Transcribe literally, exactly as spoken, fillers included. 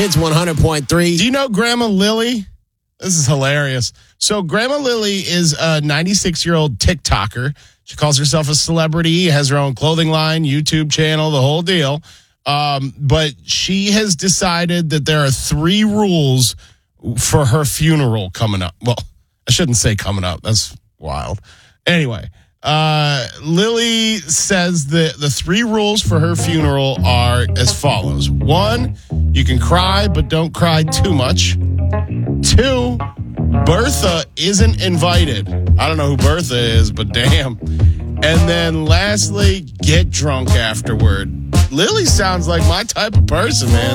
Hits one hundred point three. Do you know Grandma Lily? This is hilarious. So Grandma Lily is a ninety-six-year-old TikToker. She calls herself a celebrity, has her own clothing line, YouTube channel, the whole deal. Um, but she has decided that there are three rules for her funeral coming up. Well, I shouldn't say coming up. That's wild. Anyway, uh, Lily says that the three rules for her funeral are as follows. One, you can cry, but don't cry too much. Two, Bertha isn't invited. I don't know who Bertha is, but damn. And then lastly, get drunk afterward. Lily sounds like my type of person, man.